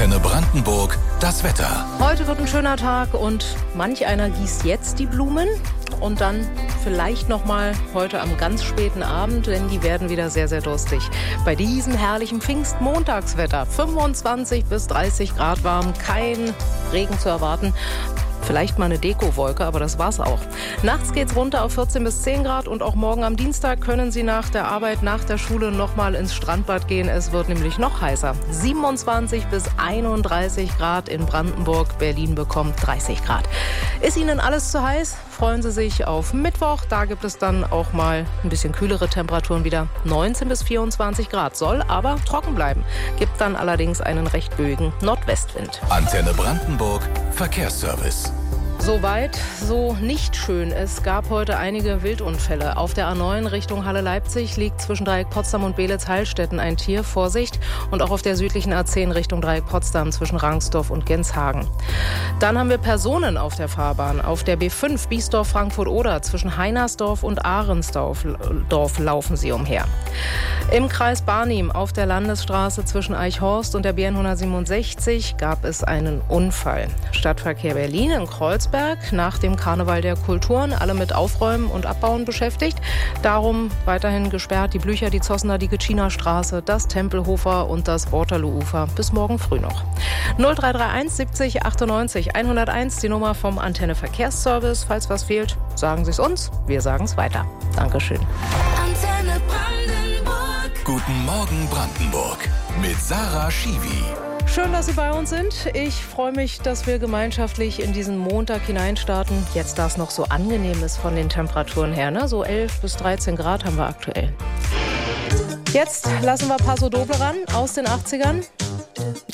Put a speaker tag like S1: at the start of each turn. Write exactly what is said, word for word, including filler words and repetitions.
S1: Antenne Brandenburg, das Wetter.
S2: Heute wird ein schöner Tag und manch einer gießt jetzt die Blumen und dann vielleicht noch mal heute am ganz späten Abend, denn die werden wieder sehr, sehr durstig. Bei diesem herrlichen Pfingstmontagswetter, fünfundzwanzig bis dreißig Grad warm, kein Regen zu erwarten. Vielleicht mal eine Dekowolke, aber das war's auch. Nachts geht's runter auf vierzehn bis zehn Grad und auch morgen am Dienstag können Sie nach der Arbeit, nach der Schule noch mal ins Strandbad gehen. Es wird nämlich noch heißer. siebenundzwanzig bis einunddreißig Grad in Brandenburg. Berlin bekommt dreißig Grad. Ist Ihnen alles zu heiß? Freuen Sie sich auf Mittwoch. Da gibt es dann auch mal ein bisschen kühlere Temperaturen wieder. neunzehn bis vierundzwanzig Grad soll aber trocken bleiben. Gibt dann allerdings einen recht böigen Nordwestwind.
S1: Antenne Brandenburg, Verkehrsservice.
S2: Soweit, so nicht schön. Es gab heute einige Wildunfälle. Auf der A neun Richtung Halle-Leipzig liegt zwischen Dreieck Potsdam und Beelitz-Heilstätten ein Tier. Vorsicht. Und auch auf der südlichen A zehn Richtung Dreieck Potsdam zwischen Rangsdorf und Genshagen. Dann haben wir Personen auf der Fahrbahn. Auf der B fünf Biesdorf-Frankfurt-Oder zwischen Heinersdorf und Ahrensdorf Dorf laufen sie umher. Im Kreis Barnim auf der Landesstraße zwischen Eichhorst und der B N hundertsiebenundsechzig gab es einen Unfall. Stadtverkehr Berlin in Kreuzberg nach dem Karneval der Kulturen, alle mit Aufräumen und Abbauen beschäftigt. Darum weiterhin gesperrt die Blücher, die Zossener, die Gitschiner Straße, das Tempelhofer und das Waterloo-Ufer bis morgen früh noch. null drei drei eins siebzig achtundneunzig hunderteins, die Nummer vom Antenne Verkehrsservice. Falls was fehlt, sagen Sie es uns, wir sagen es weiter. Dankeschön.
S1: Antenne Brandenburg. Guten Morgen Brandenburg mit Sarah Schiwi.
S2: Schön, dass Sie bei uns sind. Ich freue mich, dass wir gemeinschaftlich in diesen Montag hineinstarten. Jetzt, da es noch so angenehm ist von den Temperaturen her, ne? So elf bis dreizehn Grad haben wir aktuell. Jetzt lassen wir Paso Doble ran aus den achtzigern.